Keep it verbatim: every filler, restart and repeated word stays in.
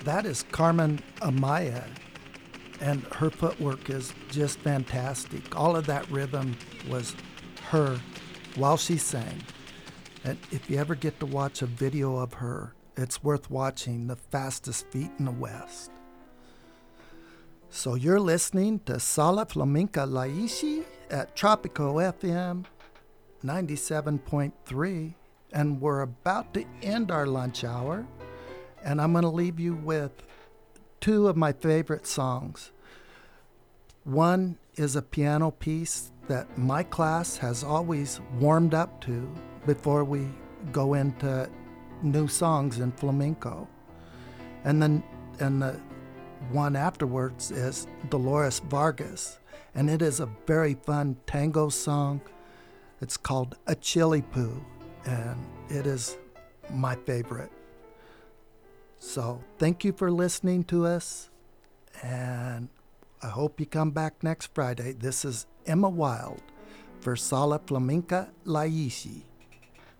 That is Carmen Amaya, and her footwork is just fantastic. All of that rhythm was her while she sang. And if you ever get to watch a video of her, it's worth watching. The Fastest Feet in the West. So you're listening to Sala Flamenca Laishi at Tropico F M ninety-seven point three, and we're about to end our lunch hour, and I'm going to leave you with two of my favorite songs. One is a piano piece that my class has always warmed up to before we go into new songs in flamenco. And then and the one afterwards is Dolores Vargas, and it is a very fun tango song. It's called A Chili Poo, and it is my favorite. So thank you for listening to us, and I hope you come back next Friday. This is Emma Wild for Sala Flamenca Laishi.